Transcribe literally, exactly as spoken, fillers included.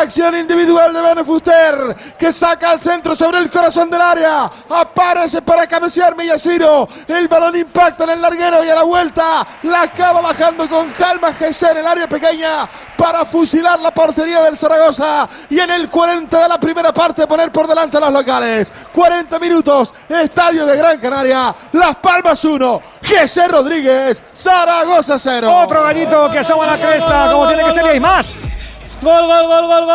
Acción individual de Bene Fuster, que saca al centro sobre el corazón del área. Aparece para cabecear Millaciro. El balón impacta en el larguero y a la vuelta la acaba bajando con calma Jesé en el área pequeña para fusilar la portería del Zaragoza. Y en el cuarenta de la primera parte poner por delante a los locales. cuarenta minutos, Estadio de Gran Canaria. Las Palmas uno, Jesé Rodríguez, Zaragoza cero. Otro gallito que asoma la cresta, como tiene que ser, y hay más. Gol, gol, gol, gol, gol.